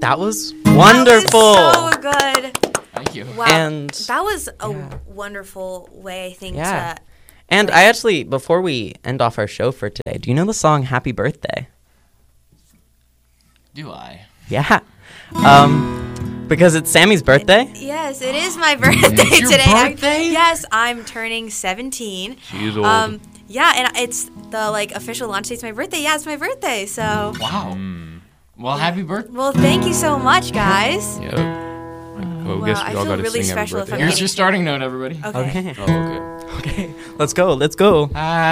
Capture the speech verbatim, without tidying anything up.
That was wonderful. That was so good. Thank you. Wow. And that was a yeah. wonderful way, I think, Yeah. to... And I actually, before we end off our show for today, do you know the song Happy Birthday? Do I? Yeah. Um, because it's Sammy's birthday. Yes, it is my birthday It's your today. I- birthday? yes, I'm turning seventeen. She's old. Um, yeah, and it's the like official launch date's my birthday. Yeah, it's my birthday. So, Wow. Well, happy birthday. well, thank you so much, guys. Yep. Well, Wow, guess I we all feel gotta really sing happy special if birthday. I'm Here's getting- your starting note, everybody. Okay. Okay. Oh, okay. Okay. Let's go. Let's go. Happy